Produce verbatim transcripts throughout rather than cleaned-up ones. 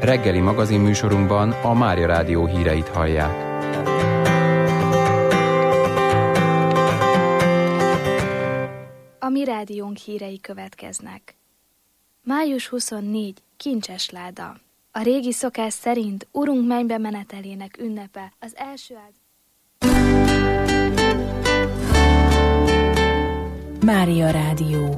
Reggeli magazinműsorunkban a Mária Rádió híreit hallják. A mi rádiónk hírei következnek. május huszonnégyedike Kincses láda. A régi szokás szerint Urunk mennybe menetelének ünnepe az első áld... Mária Rádió.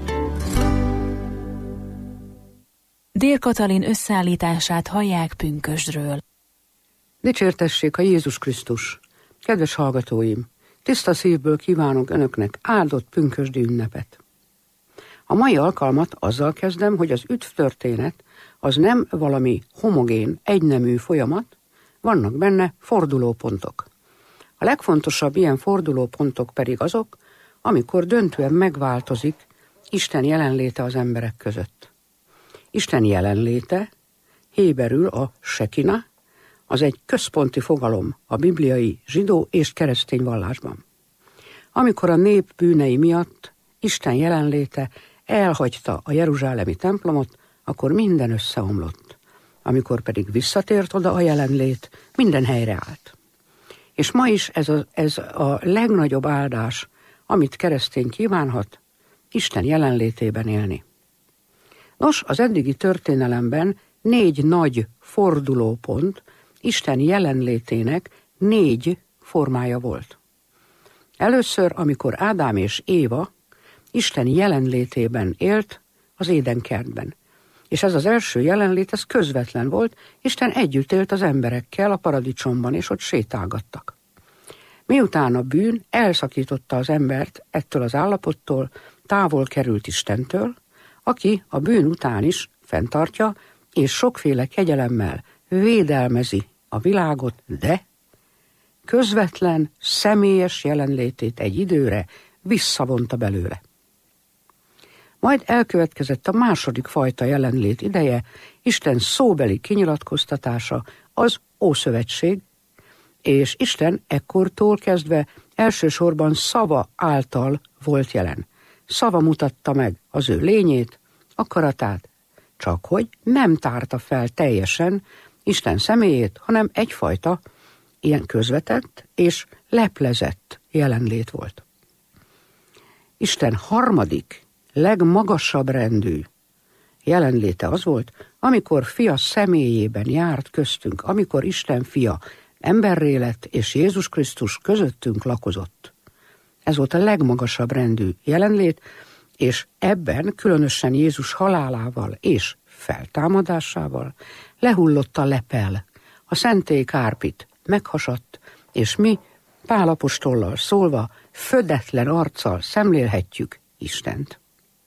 Dér Katalin összeállítását hallják pünkösdről. Dicsértessék a Jézus Krisztus! Kedves hallgatóim! Tiszta szívből kívánok önöknek áldott pünkösdi ünnepet. A mai alkalmat azzal kezdem, hogy az üdvtörténet az nem valami homogén, egynemű folyamat, vannak benne fordulópontok. A legfontosabb ilyen fordulópontok pedig azok, amikor döntően megváltozik Isten jelenléte az emberek között. Isten jelenléte, héberül a sekina, az egy központi fogalom a bibliai zsidó és keresztény vallásban. Amikor a nép bűnei miatt Isten jelenléte elhagyta a jeruzsálemi templomot, akkor minden összeomlott. Amikor pedig visszatért oda a jelenlét, minden helyreállt. És ma is ez a, ez a legnagyobb áldás, amit keresztény kívánhat, Isten jelenlétében élni. Nos, az eddigi történelemben négy nagy fordulópont Isten jelenlétének négy formája volt. Először, amikor Ádám és Éva Isten jelenlétében élt az Édenkertben. És ez az első jelenlét, ez közvetlen volt, Isten együtt élt az emberekkel a paradicsomban, és ott sétálgattak. Miután a bűn elszakította az embert ettől az állapottól, távol került Istentől, aki a bűn után is fenntartja, és sokféle kegyelemmel védelmezi a világot, de közvetlen, személyes jelenlétét egy időre visszavonta belőle. Majd elkövetkezett a második fajta jelenlét ideje, Isten szóbeli kinyilatkoztatása, az Ószövetség, és Isten ekkortól kezdve elsősorban szava által volt jelen. Szava mutatta meg az ő lényét, akaratát, csak hogy nem tárta fel teljesen Isten személyét, hanem egyfajta ilyen közvetett és leplezett jelenlét volt. Isten harmadik, legmagasabb rendű jelenléte az volt, amikor fia személyében járt köztünk, amikor Isten fia emberré lett, és Jézus Krisztus közöttünk lakozott. Ez volt a legmagasabb rendű jelenlét, és ebben különösen Jézus halálával és feltámadásával lehullott a lepel, a szentély kárpit meghasadt, és mi Pál apostollal szólva födetlen arccal szemlélhetjük Istent.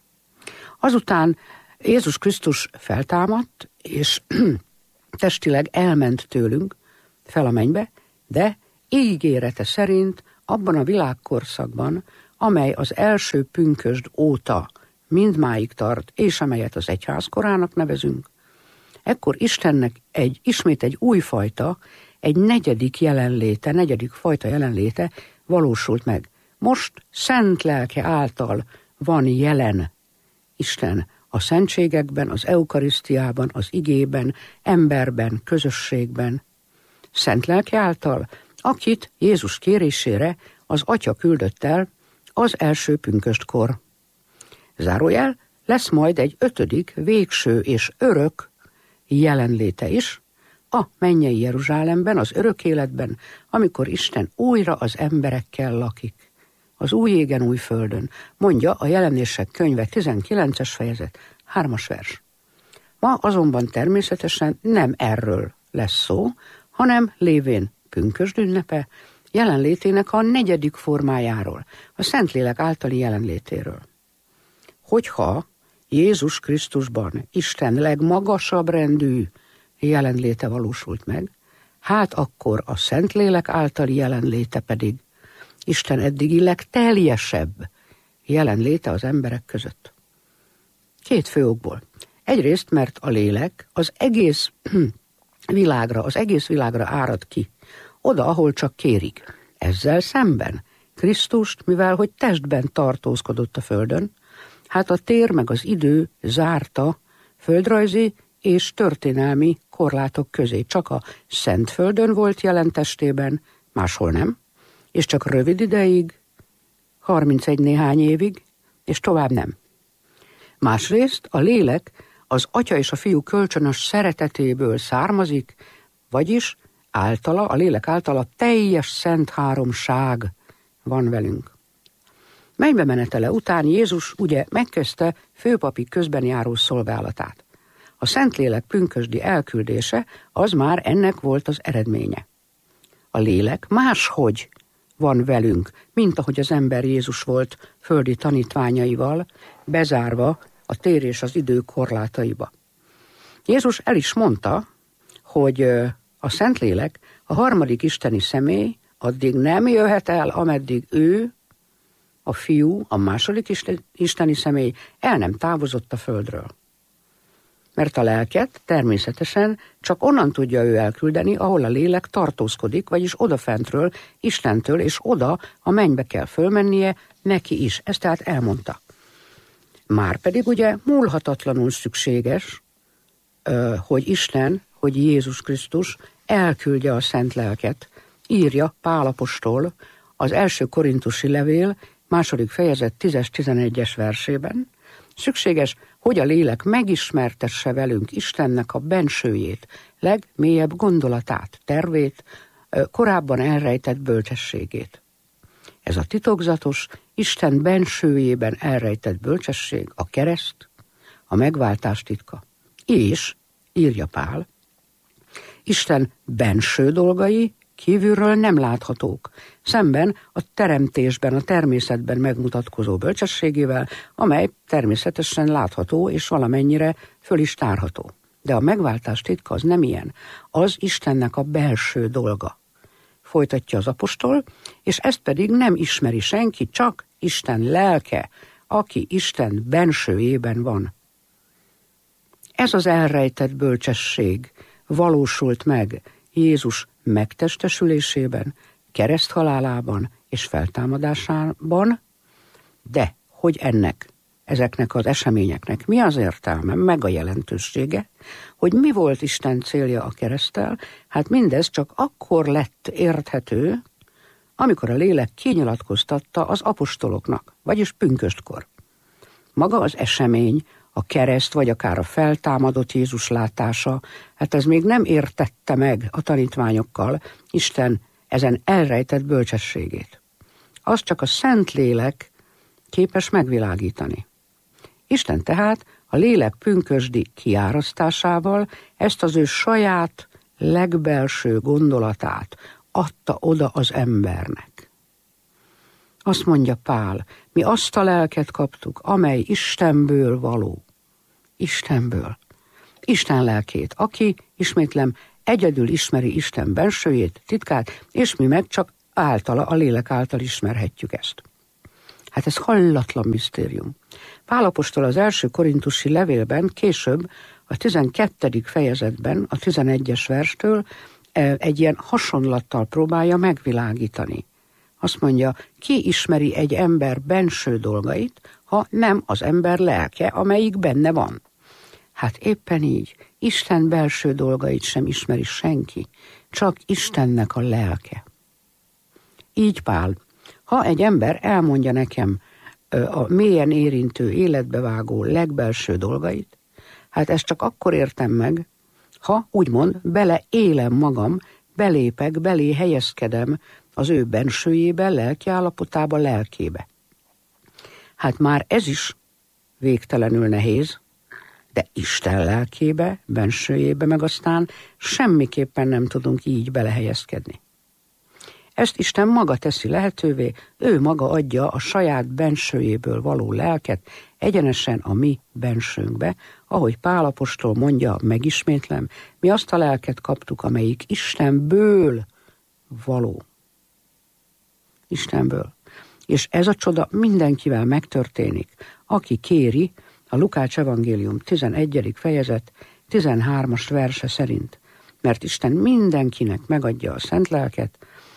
Azután Jézus Krisztus feltámadt, és testileg elment tőlünk fel a mennybe, de ígérete szerint abban a világkorszakban, amely az első pünkösd óta mindmáig tart, és amelyet az egyházkorának nevezünk, ekkor Istennek egy, ismét egy újfajta, egy negyedik jelenléte, negyedik fajta jelenléte valósult meg. Most szent lelke által van jelen Isten a szentségekben, az eukarisztiában, az igében, emberben, közösségben. Szent lelke által, akit Jézus kérésére az Atya küldött el az első pünköstkor. Zárójel, lesz majd egy ötödik, végső és örök jelenléte is, a mennyei Jeruzsálemben, az örök életben, amikor Isten újra az emberekkel lakik. Az új égen, új földön, mondja a Jelenések könyve tizenkilences fejezet, hármas vers. Ma azonban természetesen nem erről lesz szó, hanem lévén pünkösd ünnepe, jelenlétének a negyedik formájáról, a Szentlélek általi jelenlétéről. Hogyha Jézus Krisztusban Isten legmagasabb rendű jelenléte valósult meg, hát akkor a Szentlélek általi jelenléte pedig Isten eddigi legteljesebb jelenléte az emberek között. Két fő okból. Egyrészt, mert a lélek az egész világra, az egész világra árad ki, oda, ahol csak kérik. Ezzel szemben Krisztust, mivel hogy testben tartózkodott a földön, hát a tér meg az idő zárta földrajzi és történelmi korlátok közé. Csak a Szentföldön volt jelen testében, máshol nem, és csak rövid ideig, harmincegy néhány évig, és tovább nem. Másrészt a lélek az Atya és a Fiú kölcsönös szeretetéből származik, vagyis általa, a lélek általa teljes szent háromság van velünk. Mennybe menetele után Jézus ugye megkezdte főpapi közbenjáró szolgálatát. A Szentlélek pünkösdi elküldése az már ennek volt az eredménye. A lélek máshogy van velünk, mint ahogy az ember Jézus volt földi tanítványaival, bezárva a tér és az idő korlátaiba. Jézus el is mondta, hogy a Szentlélek, a harmadik isteni személy addig nem jöhet el, ameddig ő, a Fiú, a második isteni személy el nem távozott a földről. Mert a lelket természetesen csak onnan tudja ő elküldeni, ahol a lélek tartózkodik, vagyis odafentről, Istentől, és oda a mennybe kell fölmennie neki is. Ezt tehát elmondta. Márpedig ugye múlhatatlanul szükséges, hogy Isten, hogy Jézus Krisztus elküldje a szent lelket, írja Pál apostol az első korintusi levél második fejezet tízes-tizenegyes versében. Szükséges, hogy a lélek megismertesse velünk Istennek a bensőjét, legmélyebb gondolatát, tervét, korábban elrejtett bölcsességét. Ez a titokzatos, Isten bensőjében elrejtett bölcsesség, a kereszt, a megváltás titka. És, írja Pál, Isten benső dolgai kívülről nem láthatók, szemben a teremtésben, a természetben megmutatkozó bölcsességével, amely természetesen látható és valamennyire föl is tárható. De a megváltás titka az nem ilyen, az Istennek a belső dolga. Folytatja az apostol, és ezt pedig nem ismeri senki, csak Isten lelke, aki Isten bensőjében van. Ez az elrejtett bölcsesség valósult meg Jézus megtestesülésében, kereszthalálában és feltámadásában, de hogy ennek, ezeknek az eseményeknek mi az értelme, meg a jelentősége, hogy mi volt Isten célja a kereszttel, hát mindez csak akkor lett érthető, amikor a lélek kinyilatkoztatta az apostoloknak, vagyis pünköstkor. Maga az esemény, a kereszt, vagy akár a feltámadott Jézus látása, hát ez még nem értette meg a tanítványokkal Isten ezen elrejtett bölcsességét. Az csak a Szentlélek képes megvilágítani. Isten tehát a lélek pünkösdi kiárasztásával ezt az ő saját legbelső gondolatát adta oda az embernek. Azt mondja Pál, mi azt a lelket kaptuk, amely Istenből való. Istenből. Isten lelkét, aki, ismétlem, egyedül ismeri Isten bensőjét, titkát, és mi meg csak általa, a lélek által ismerhetjük ezt. Hát ez hallatlan misztérium. Pál apostol az első korintusi levélben, később a tizenkettedik fejezetben, a tizenegyes verstől egy ilyen hasonlattal próbálja megvilágítani. Azt mondja, ki ismeri egy ember benső dolgait, ha nem az ember lelke, amelyik benne van. Hát éppen így, Isten belső dolgait sem ismeri senki, csak Istennek a lelke. Így Pál, ha egy ember elmondja nekem a mélyen érintő, életbevágó legbelső dolgait, hát ezt csak akkor értem meg, ha úgymond beleélem magam, belépek, belé helyezkedem az ő bensőjébe, lelki állapotába, lelkébe. Hát már ez is végtelenül nehéz, de Isten lelkébe, bensőjébe meg aztán semmiképpen nem tudunk így belehelyezkedni. Ezt Isten maga teszi lehetővé, ő maga adja a saját bensőjéből való lelket egyenesen a mi bensőnkbe, ahogy Pál apostol mondja, megismétlem, mi azt a lelket kaptuk, amelyik Istenből való. Istenből. És ez a csoda mindenkivel megtörténik, aki kéri a Lukács evangélium tizenegyedik fejezet tizenhármas verse szerint, mert Isten mindenkinek megadja a szent lelket,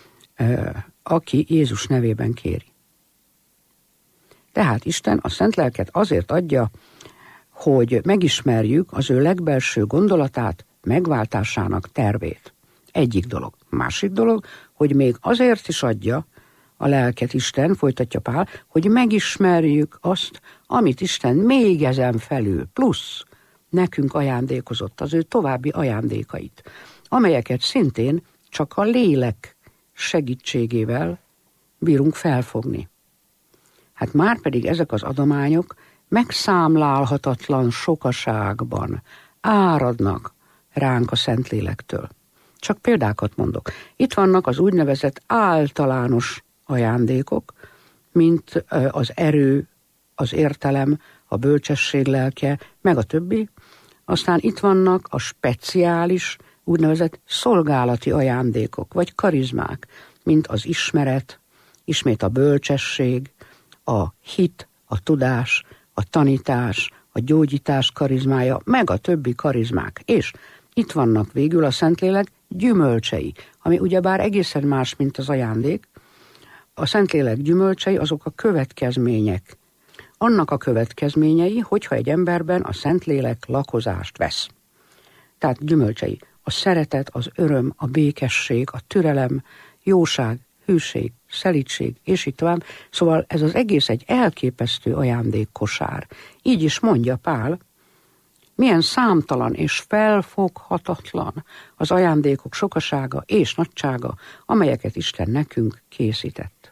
aki Jézus nevében kéri. Tehát Isten a szent lelket azért adja, hogy megismerjük az ő legbelső gondolatát, megváltásának tervét. Egyik dolog. Másik dolog, hogy még azért is adja a lelket Isten, folytatja Pál, hogy megismerjük azt, amit Isten még ezen felül, plusz nekünk ajándékozott, az ő további ajándékait, amelyeket szintén csak a lélek segítségével bírunk felfogni. Hát már pedig ezek az adományok megszámlálhatatlan sokaságban áradnak ránk a Szentlélektől. Csak példákat mondok. Itt vannak az úgynevezett általános ajándékok, mint az erő, az értelem, a bölcsesség lelke, meg a többi. Aztán itt vannak a speciális, úgynevezett szolgálati ajándékok, vagy karizmák, mint az ismeret, ismét a bölcsesség, a hit, a tudás, a tanítás, a gyógyítás karizmája, meg a többi karizmák. És itt vannak végül a Szentlélek gyümölcsei, ami ugyebár egészen más, mint az ajándék. A Szentlélek gyümölcsei azok a következmények. Annak a következményei, hogyha egy emberben a Szentlélek lakozást vesz. Tehát gyümölcsei. A szeretet, az öröm, a békesség, a türelem, jóság, hűség, szelídség, és így tovább. Szóval ez az egész egy elképesztő ajándékkosár. Így is mondja Pál, milyen számtalan és felfoghatatlan az ajándékok sokasága és nagysága, amelyeket Isten nekünk készített.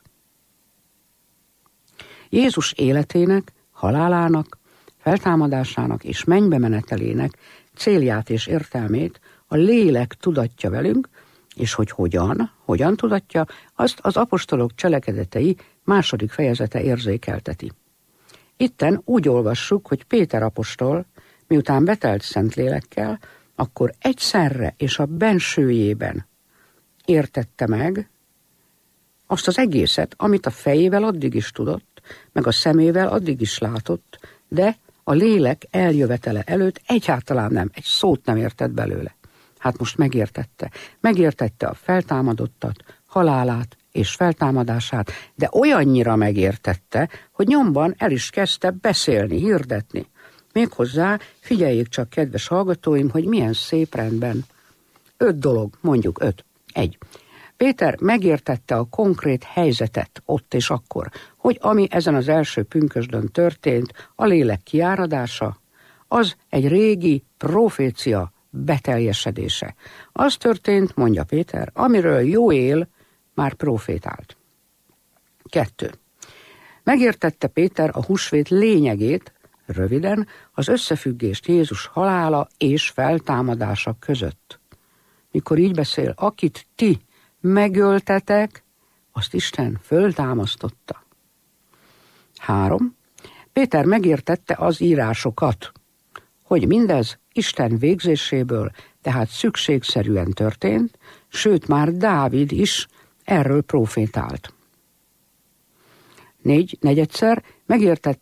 Jézus életének, halálának, feltámadásának és mennybe menetelének célját és értelmét a lélek tudatja velünk, és hogy hogyan, hogyan tudatja, azt az apostolok cselekedetei második fejezete érzékelteti. Itten úgy olvassuk, hogy Péter apostol, miután betelt Szentlélekkel, akkor egyszerre és a bensőjében értette meg azt az egészet, amit a fejével addig is tudott, meg a szemével addig is látott, de a lélek eljövetele előtt egyáltalán nem, egy szót nem értett belőle. Hát most megértette. Megértette a feltámadottat, halálát és feltámadását, de olyannyira megértette, hogy nyomban el is kezdte beszélni, hirdetni. Méghozzá figyeljék csak, kedves hallgatóim, hogy milyen szép rendben. Öt dolog, mondjuk öt. Egy. Péter megértette a konkrét helyzetet ott és akkor, hogy ami ezen az első pünkösdön történt, a lélek kiáradása, az egy régi profécia beteljesedése. Az történt, mondja Péter, amiről Jóél már profétált. Kettő. Megértette Péter a húsvét lényegét, röviden, az összefüggést Jézus halála és feltámadása között. Mikor így beszél, akit ti megöltetek, azt Isten föltámasztotta. Három. Péter megértette az írásokat, hogy mindez Isten végzéséből, tehát szükségszerűen történt, sőt már Dávid is erről profétált. Négy, negyedszer megértette